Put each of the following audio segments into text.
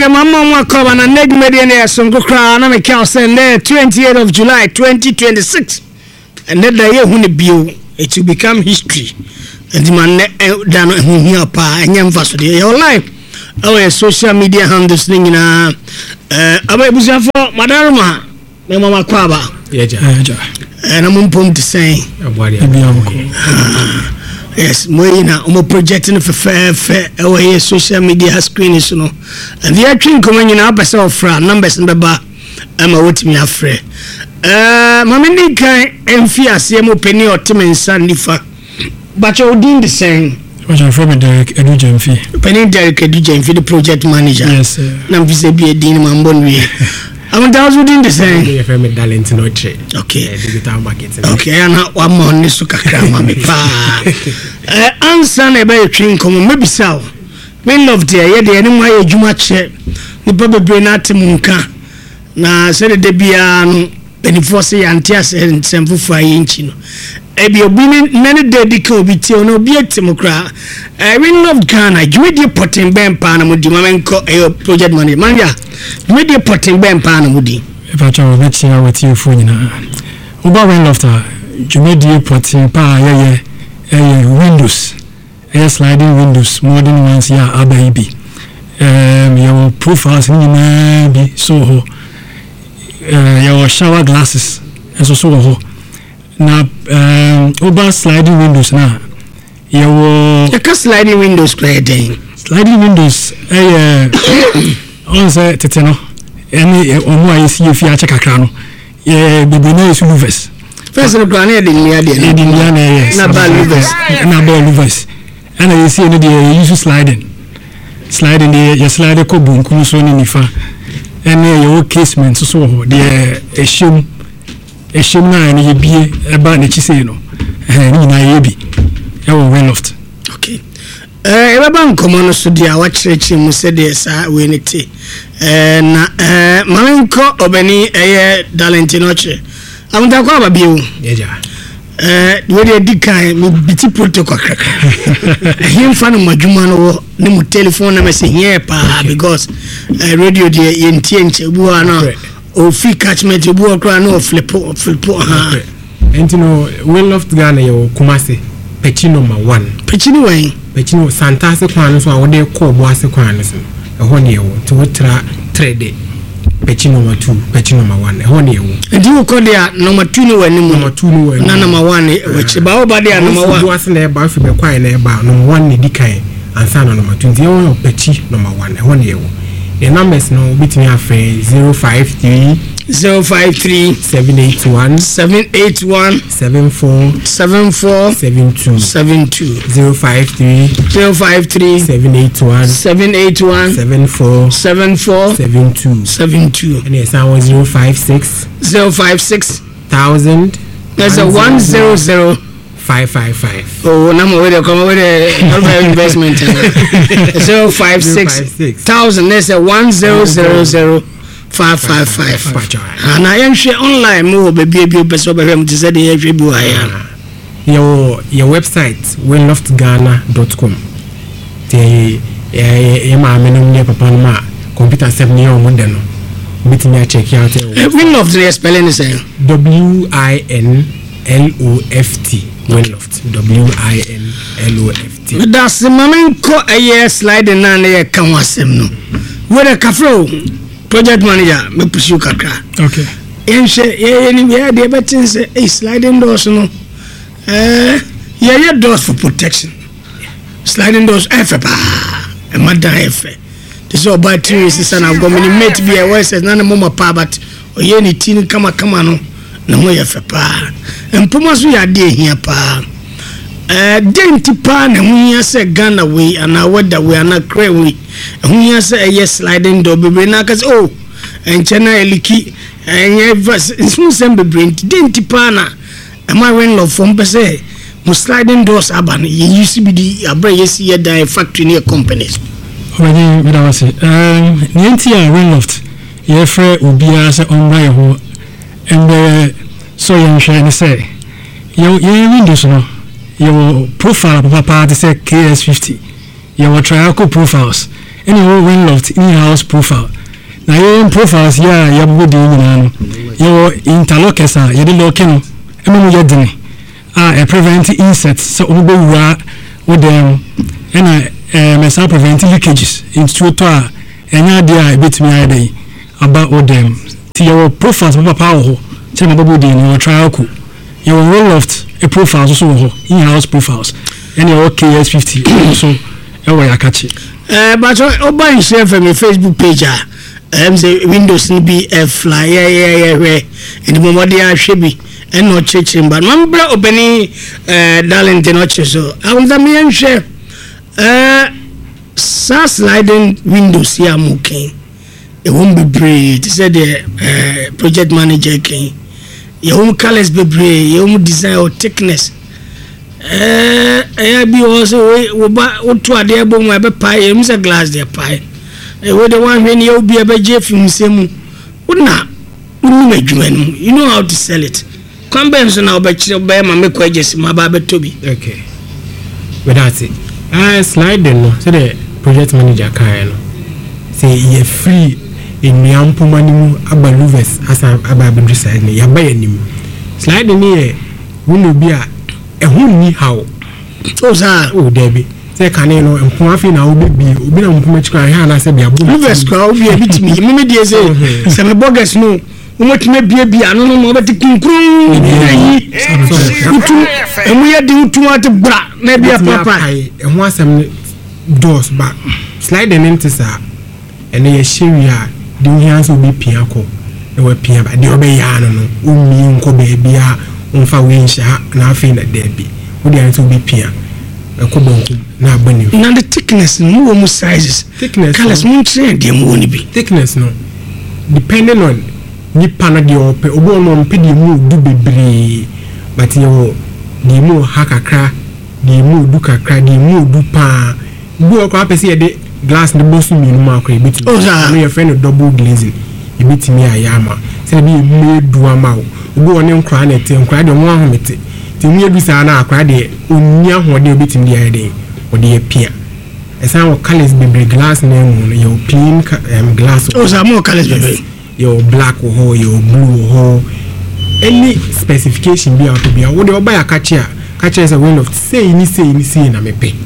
mama come and neg media songo kra na me ka say 28th of July 2026 and that day hu bio it will become history and the man dan hu here pa enyam fa so dey your life our social media handles nyina aba ebusia for madaruma me mama kwaba yeja na mumpom to say yes moina omo project no fe our social media screen so no and the actually come nyina abasa ofra numbers mbeba ama wotimi afre mama ndi kan emfi ase mo peni otemensa nifa but you did the same. What I'm from Derek Edujemfi. Penny Derek Edujemfi, the project manager. Yes, sir. Nam vise be a dean Mambonwe. I'm doing the same. You have a talent in okay. Digital marketing. Okay, and one more Nisuka Krama. Answer about train come maybe so. We love there, yet the enemy Jumache. The Baba Brenati Munka. Na said the Debian, Benifosi and Tias and Semfufa Inchino. Ebi obini nane dedika obiti ono obi etimokra we love Ghana jumedi potting ben pa na mudi mamenko project manager jumedi potting ben pa na mudi if I try to share with you for nyina oba when lofta jumedi potting pa windows sliding windows modern ones ya abaibi your profiles nyina bi so your shower glasses and so na over sliding windows na you can sliding windows sliding windows on say teteno any omo ayesi efi acha kakra no bebe na esu louvers first no plan e dey na ba louvers and ayesi no dey use sliding dey slide ko bunku so ni nifa and your casement so dey eshim na ni yebie eba na chise no ni na yebi e wo Wenloft okay eba ban komo no so dia wa kirechi mu se de sa we ni te na malenko obeni Dalentino che amda kwa ba biu yeja we dey dikai mi biti protocol kraka him fa no madwuma no ni mu telephone na message here pa because radio dey yentie nche bu ana o free catchment you go akra no flip ha entino Wenloft Ghana yo Kumasi pechi number 1 pechi ni wen pechi no santase kwan so awode ko bo ase kwan so eho ne yo to wotra trade pechi number 2 pechi number 1 eho ne yo ndi wo ko dia number 2 ni wani mu number 2 ni wani na number 1 wechi ba wo ba dia number 1 bo ase na ba fi be kwan na ba number 1 ni dikai ansa na number 2 ndi yo pechi number 1 eho ne yo. The numbers no between our friends 053 781 74 72 053 781 74 72 and yes I was 056 1000 there's a 100 555 oh number where they come with the investment 056,000 there's a 1000555 and I am share online more baby person be him to say the FB your website wenloftghana.com the ma menum ne papa ma computer set ne o model no bitimi a check out Wenloft the spelling is WINLOFT Wenloft WINLOFT that's the moment ko sliding na na kan wasem no we the kafro project manager me push you kakra okay yenhwe ni we dey betin say sliding doors no doors for protection sliding doors efa e madan efa this is about 3 years and I've got many mate be a west na na mama pa but oye ni tin kama no na mo yefa pa empoma so ya de hia pa denti pa na hunya se Ghana we ana wada we ana kre we hunya se sliding door bebre na ka oh enchena eliki enye smooth sem bebre denti pa na ama Wenloft from pese mo sliding doors aban ye used be the abra yes ye die factory near companies already we don't say nienti a Wenloft ye frɛ obia se onra ye ho and so you share say your windows no your profile papa they say KS50 your triangle profiles any Winloft in-house profile. Now your profiles ya body nyina your interlockers are you lock no emu ye dene prevent insects so obo wura with them and mesa prevent leakages into to enya dia betimi ayde about with them ti your profiles papa ho chema body ni your trial ku your Winloft a profiles so ho in-house profiles and your KS50 so ewa yakachi but oba in share from Facebook page say Windows ni be flyer and the moment they are shebi and not checking but remember opening Darlington not so I want them to share sliding Windows here okay it won't be brave said the project manager can your own colors be brave your own design or thickness be also what to there bom we be pie em say glass there pie we the one when you be a jeff himself una you know how to sell it convention now be buy ma make wages ma ba be tobi okay but that's it slide no so the project manager kan no say you free in yampo manimu aba louvers asa aba be side ne ya ba yanim slide ne we be a ehunni how oh debi say kan no empon afi na obi na mpoma chika ha na say bia bo louvers kwa obi bitimi me dey say se me bogus no umotime bia no no obeti kunkuru yi utu emu ye di utu ate bra na bia papa ehu asem doors back slide in into sa ene ye sheria di uhianso bi pia ko e wa pia ba de obe ya no ummi nko ba bia umfa we nsha na afi na debi wo de anso bi pia e ko bonku na abani na the thickness no wo mu sizes thickness colors mun trend dem woni bi thickness no depending on ni pana de ope obo no mpe de mu du bebre but yo de mu hakakra de mu du kakra de mu du pa bu ko apese de glass ne bosu mi no ma ko ebiti no your friend double glazing ebiti mi ayama se bi me du ama obo one nkra na te nkra de mo ahomete ti mu edu sa na akra de onya ho de ebiti mi de de o de pia esan o colors bebre glass na mu yo clean glass mo colors bebre your black or your blue or any specification be out to be what you buy a catcher is a Winloft say na me pay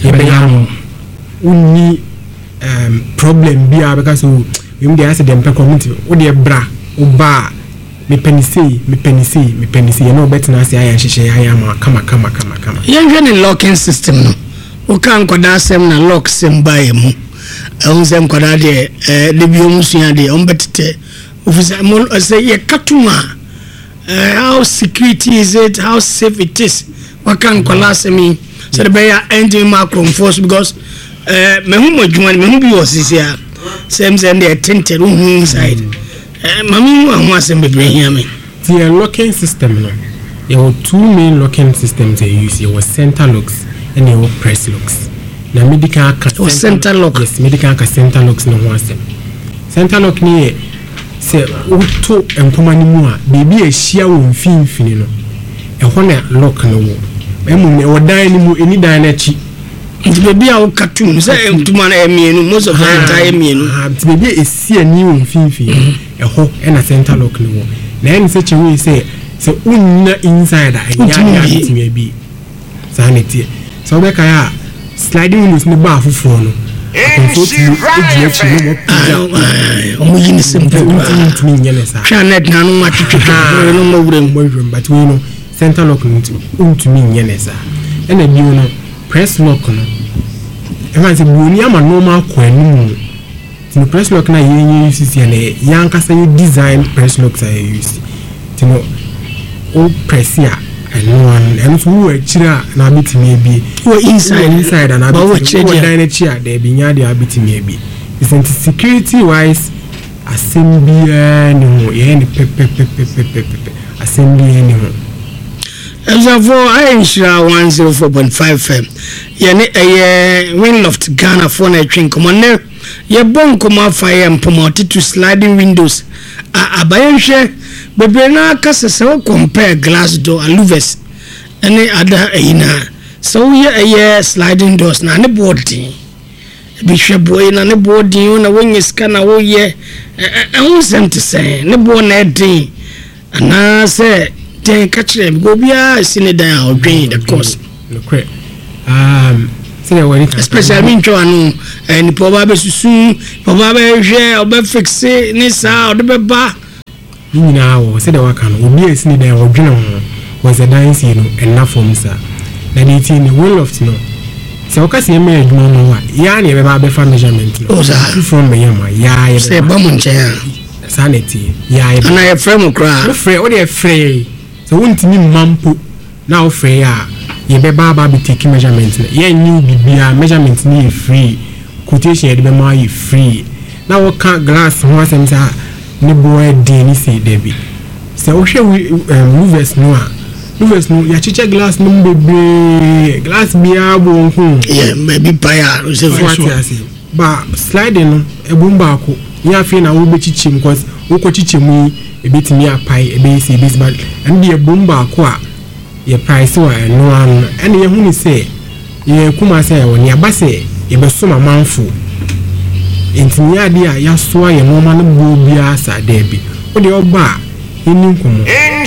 uni problem be because you dey ask them community what dey bra oba me penny say you know better na say I share I am kama you need locking system no o kan kwada sem na lock sem buy mu Onsem kwada de lebio musua de ombetete officer mo say ye katuma how security is it, how safe it is, what can collapse me so the bear entering my force because me who join me who be was here same they tinted inside mami who some be here me the locking system no there were two main locking systems they use. There was center locks and there were press locks. Na medical center lock. Yes, medical center locks no one sem. Center lock ni se auto empoma ni mu a baby e hia wo mfimfini no. E ho na lock no wo. Emu ne odan ni mu eni dan na chi. Nti baby a wo cartoon se empoma na emienu most of the time emienu. Nti baby e si ani wo mfimfini. E ho e na center lock no wo. Na en se chewe se unna inside a ya bitime bi. Sanity. So be kaya sliding windows ni ba fufu no omuyi simple ntimi nyele sa chanet na no matwetwe no mawurem but we no center lock ntimi nyele sa ena bi no press lock no e ma se bi oni ama normal ko anu no press lock na yenye use ne yanka say design press locks are used tino o press ya and so we chira na bitimi bi inside and abiti na chia de binya de abitimi bi isn't security wise assembly no ye ni pepe assembly ni ho Example I insure 104.5 FM ye ni Winloft Ghana phone e twin komone ye bon koma fire mpomoti to sliding windows abayenhwe bebe na kasa se compare glass door and louvers any other ina so ye sliding doors na ne boarding bi hwe boy na ne bo din na wonye sika na wo ye ehun sem te say ne bo na din ana say den ka kire go bia sine dan odwen the course okay say we especially me ntwa no ni po ba be susu po ba be hwe obe fixe ni sa ode be ba ni na wo say the waka no obi sine dan odwen ho was a dance you know enough for sir na ni ti ni will of no se okasi eme adwuma no wa ya na be ba be fa measurement no from me yama ya se ba mo nche ya sanity ya e na ye frame kra no frame o de frame so wontimi mampo na o frame a ye be ba be take measurement ye new bibia measurement ni free quotation ye be ma ye free na wo ka glass ho asem sa ni boy de ni say debi se o hwe movers no a movers no ya chiche glass no bebe glass bia bo hu yeah maybe paya o se ba slide no ebumba ko ya fe na wo be chichim because wo ko chichim ebetimi apai ebesi but and the ebumba ko a ye price wa no an and ye hu ni say ye kuma say won ya ba say ye be so mamanfo entimi ade a ya so ye no ma no bo bia sa de bi wo de oba eni nkomo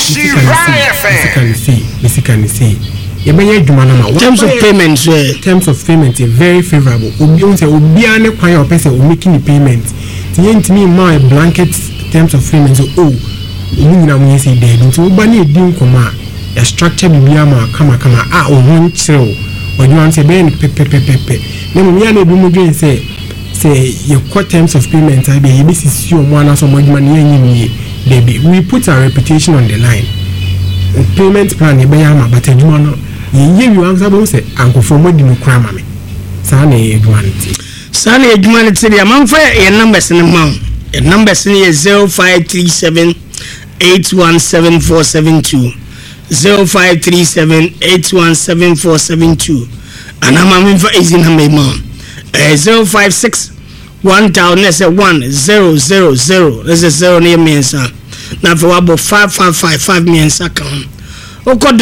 can see ye be adwuma na ma terms of payment is very favorable obi on say obi an kwan o person o making the payment ti ye ntimi ma blanket terms of payment so omu nyina mu say de nti wo ba na edi nkomo a ya structure bibia ma kama a o ho nkyereo o di wan say be pepepepe na mu ya na ebi mu dwen say your core terms of payment I be ye be sisi o mo ana so mo adwuma na ye nyim baby we put our reputation on the line payment plan e be ya ma but adwuma no ye you answer bo say anko from modi no kra ma me sa na e adwuma nti dia man fa your numbers in ma your numbers in 0537 817472 0537817472 and I'm in for easy number ma 056 1000 let's say 1000 let's say 0 near me sir now for about 5555 me and account or call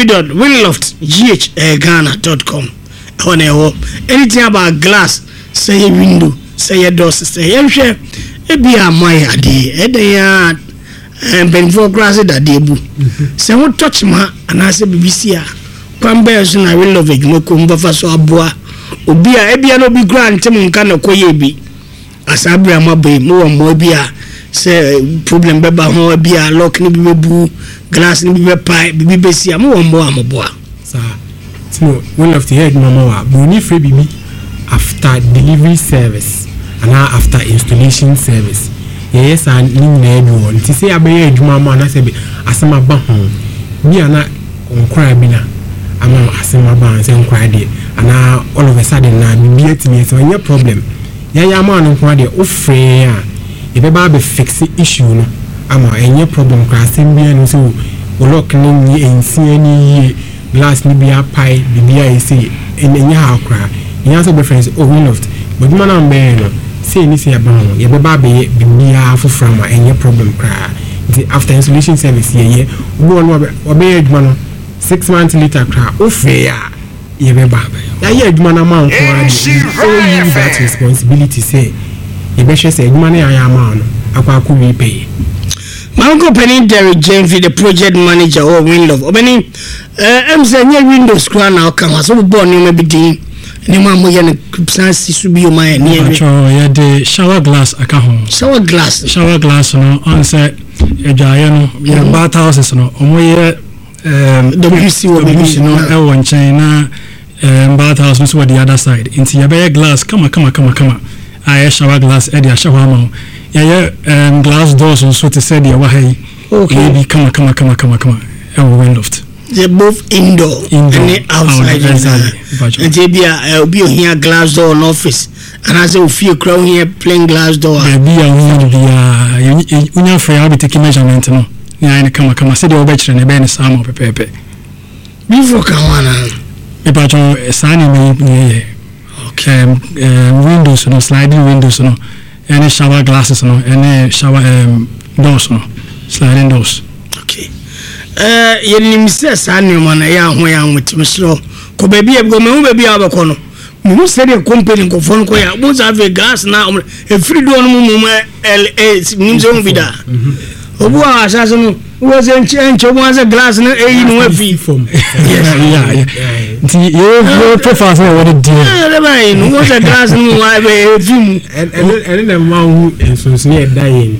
www.winloftghghana.com on anything about glass say window say doors say share e be my idea e dey ben for glass that dey bu say what touch ma and I say BBC a kwambe so na will love ejumoko mbafa so aboa obi a e bia no bi grant tem nka na koye bi asabra mabe mo mo bia say problem beba ho bia lock ni bi bu glass ni bi pai bi besi am wo mo amoboa sa no one of the head mama wa boni free bibi after delivery service and after installation service yes and ni na ebi won ti say abaye adwuma ma na say bi asema ba ho bi ana onkra bi na ama asema ba say onkra de ana all of a sudden na bibi atimi say any problem ya ma no onkra de ofre a e be ba be fix issue no ama any problem kra asem bi no so lock ni ensia ni glass ni bia pai bibia ese enya ha kra nya so be friends win loft but man am be no say ni say aban ye be ba be bibia fofra ma enya problem kra after installation service ye wo no be adwuma no 6 months later kra ofre ya ye be ba ya adwuma na man ko adi that responsibility say ye be say adwuma na ya ma no akwa ko we pay Mango Penny Derek James, the project manager or Windows. Obeni, I'm saying Windows crown now come. So born you maybe the Nimamu yan substance to be my near. Yeah, the shower glass account. Shower glass no on say a giant yeah bathhouses no omoye WC no e won China bathhouse no so the other side. Into your glass come. I shower glass e the shower ma. Yeah, glass doors also to say the way. Okay. Maybe come. And we loft. They're both indoor and outside. And they be here glass door in office. And as a few crown here plain glass door. Be a free I'll be taking measurement. No, yeah, come. Say the over and a ben some of pepe. Before Kawana. About your sunny me. Okay, windows, no sliding windows, no. Any shower glasses no any shower doors no sliding doors okay yenim se sa nneoma na ya ho ya nwetim so ko baby e go me ho baby abako no who said a company go phone ko ya mo have a gas na e free do no mo nim se on bida obu a asase no was enche mo as a glass na e no afi yeah you prefer say what it do no was a glass no wa be film and the man who so near dying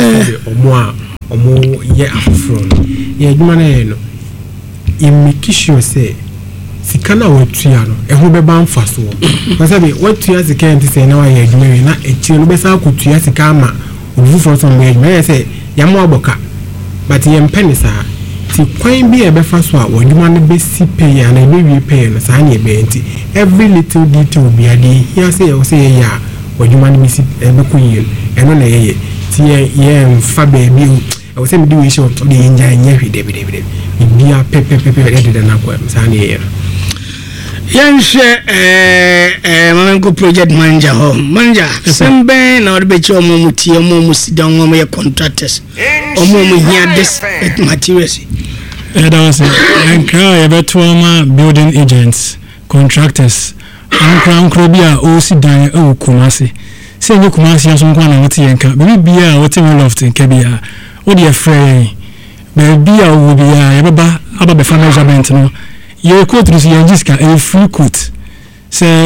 omo ye afro ye adwuma na ye no e make sure say sikana wetua no e ho beba mfa so because be wetua sika enti say na wa ye adwuma na e chi no be sa akotua sika ama ofufor so me adwuma say ya mo aboka but ye mpene sa ti kwan bi e be fa so a wadwuma no be si pay ya na be wi pay no sa na e be enti every little detail bi ade here say o say ya wadwuma no be si e be ko yin eno na ye ti ye mfa be bi o say me di we show to the enjoy nya hwe de bia pepe de na kwa sa na ye Yanshe Mamenko project manager ho manager sembe na odbe chi omo muti omo musida omo ye contractors omo mu here this materials that was enkra ebetoma building agents contractors ankra bia o si dan o kumase se nyi kumase aso nkwa na wote yenka be bia wote loft nke bia o de frey be bia o bia yebeba aba be measurement no ye quote is Yanjiska a free quote. Say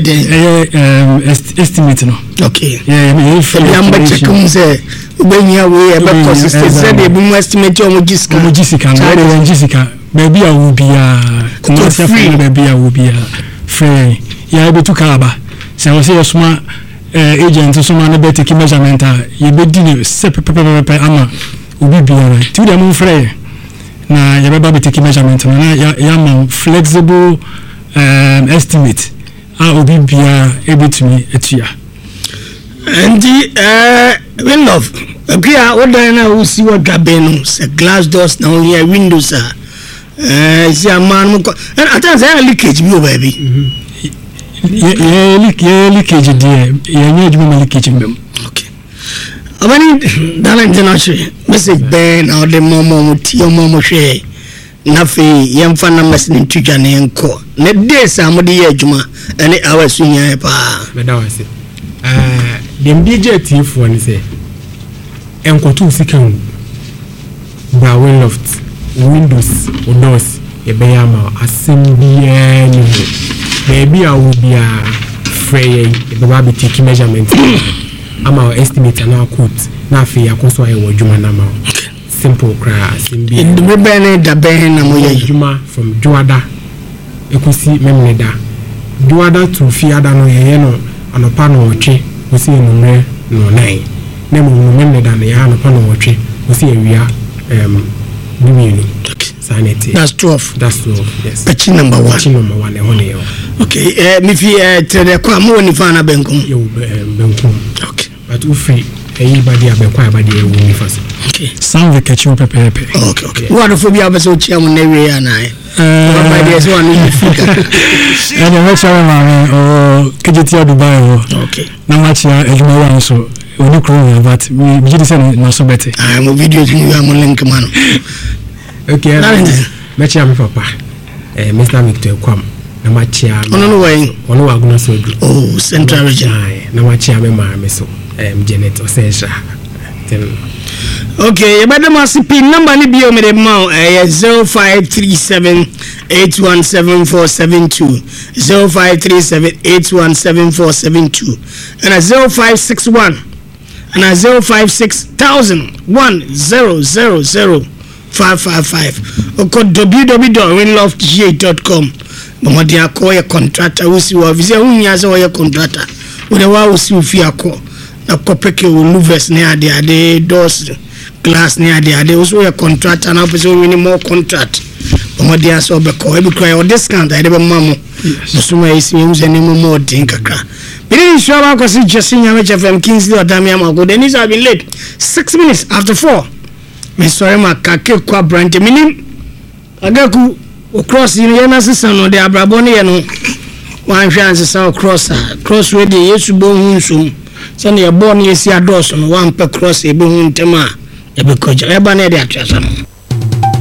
estimate no. Okay. Yeah, me number check say when you we about consistent say they be estimate on Jiska. Yanjiska. Maybe I will be maybe I will be free. Yeah, be to Kaba. Say I say smart agent so man be take measurement you be din separate ama ubi be to them free. Na yababa be take measurement na ya flexible estimate obi bia ebetumi etua and we love apia odan na wo si wa gabe no se glass doors na here windows si amanu atan say leakage bi o baby leakage die ya nya djuma leakage mbem okay abani dala international message be na the momo ti momo hwe na fe yemfa na message ntwa na enko na days amode ye adwuma ene awasu nya pa meda wase dem DJ tifo ni se enkotu sika hu ba we loft windows doors e be ya ma asembia ni baby a wo bia frey e be ba be take measurement ama estimate na quote na afi yakoso ayi wodwuma na ma simple cra simbi in the bene da ben na mo ye dwuma from Juada ekosi memneda Juada to Fiada no ye no anopa no otwe osi enumre no nine na mo memneda na ya anopa no otwe osi ewia bimienu sanity that's 12 yes patch number 1 e hone yo okay mi fi tede kwa mo ni fa na benkum yo benkum okay but ufi anybody abekwa abadi e wo ni fa so okay some vacation pepe okay what of you have so chia mo na we ya na by the so one you figure and the next one o kejeti Dubai ho okay na machia ejuma wan so oni kro but we just say na so bete mo videos ni ya mo link man okay machia me papa Mr. Victor Kwam na machia ono way ono waguna so du oh central region na machia me ma me so Janet Osensha okay yebada masipi number ni bio me de ma 0537817472 0537817472 and 0561 and 0560000555 oko www.winloftga.com bomodi akoye contractor usi wa visa unya za wa contractor ule wa usi ufi ako na kopeke uluvers ne ade doors glass ne ade also a contractor na person win more contract bomodi aso be ko e bi cry o discount ade be mamo musuma isi unze ne mo din kakra biri shaba ko si jesinya me FM Kingsley Odami amago denis have been late 6 minutes after 4 me sorry ma kake kwa branch minim agaku o cross ni yana sisa no de abrabo ne ye no wan hwan sisa o cross road yesu bo hunsum sene ye bo ne yesi adoso no wan pe cross e be hun tema e be koja e ba ne de atwa no